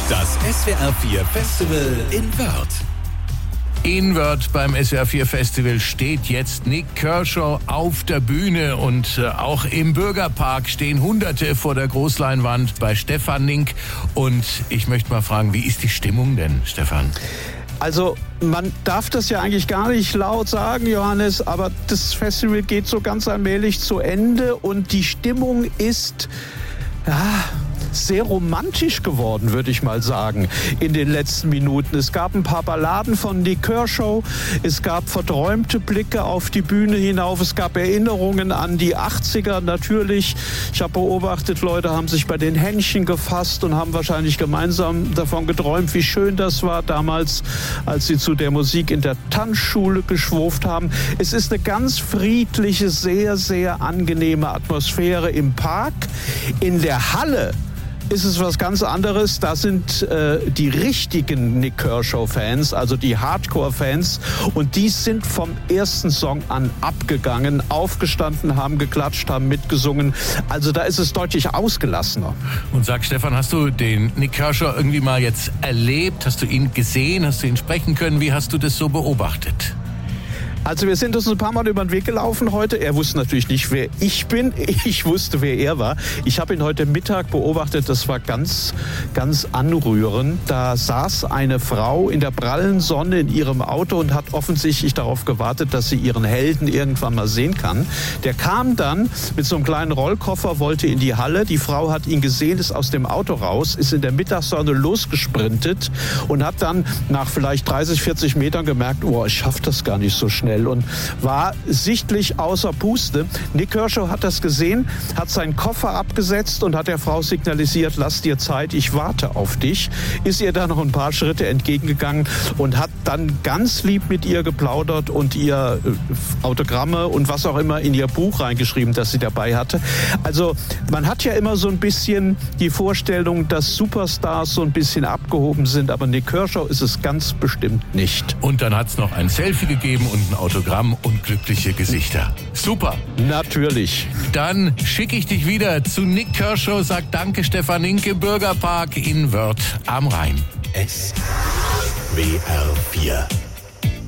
Das SWR4 Festival in Wörth. In Wörth beim SWR4 Festival steht jetzt Nik Kershaw auf der Bühne und auch im Bürgerpark stehen Hunderte vor der Großleinwand bei Stefan Nink. Und ich möchte mal fragen, wie ist die Stimmung denn, Stefan? Also man darf das ja eigentlich gar nicht laut sagen, Johannes, aber das Festival geht so ganz allmählich zu Ende und die Stimmung ist sehr romantisch geworden, würde ich mal sagen, in den letzten Minuten. Es gab ein paar Balladen von Nik Kershaw, es gab verträumte Blicke auf die Bühne hinauf, es gab Erinnerungen an die 80er natürlich. Ich habe beobachtet, Leute haben sich bei den Händchen gefasst und haben wahrscheinlich gemeinsam davon geträumt, wie schön das war damals, als sie zu der Musik in der Tanzschule geschwurft haben. Es ist eine ganz friedliche, sehr, sehr angenehme Atmosphäre im Park. In der Halle ist es was ganz anderes. Da sind die richtigen Nik Kershaw-Fans, also die Hardcore-Fans. Und die sind vom ersten Song an abgegangen, aufgestanden, haben geklatscht, haben mitgesungen. Also da ist es deutlich ausgelassener. Und sag, Stefan, hast du den Nik Kershaw irgendwie mal jetzt erlebt? Hast du ihn gesehen? Hast du ihn sprechen können? Wie hast du das so beobachtet? Also wir sind uns ein paar Mal über den Weg gelaufen heute. Er wusste natürlich nicht, wer ich bin. Ich wusste, wer er war. Ich habe ihn heute Mittag beobachtet. Das war ganz, ganz anrührend. Da saß eine Frau in der prallen Sonne in ihrem Auto und hat offensichtlich darauf gewartet, dass sie ihren Helden irgendwann mal sehen kann. Der kam dann mit so einem kleinen Rollkoffer, wollte in die Halle. Die Frau hat ihn gesehen, ist aus dem Auto raus, ist in der Mittagssonne losgesprintet und hat dann nach vielleicht 30, 40 Metern gemerkt, ich schaffe das gar nicht so schnell. Und war sichtlich außer Puste. Nik Kershaw hat das gesehen, hat seinen Koffer abgesetzt und hat der Frau signalisiert, lass dir Zeit, ich warte auf dich. Ist ihr dann noch ein paar Schritte entgegengegangen und hat dann ganz lieb mit ihr geplaudert und ihr Autogramme und was auch immer in ihr Buch reingeschrieben, das sie dabei hatte. Also man hat ja immer so ein bisschen die Vorstellung, dass Superstars so ein bisschen abgehoben sind, aber Nik Kershaw ist es ganz bestimmt nicht. Und dann hat es noch ein Selfie gegeben und ein Autogramm und glückliche Gesichter. Super. Natürlich. Dann schicke ich dich wieder zu Nik Kershaw. Sag danke, Stefan Nink im Bürgerpark in Wörth am Rhein. SWR4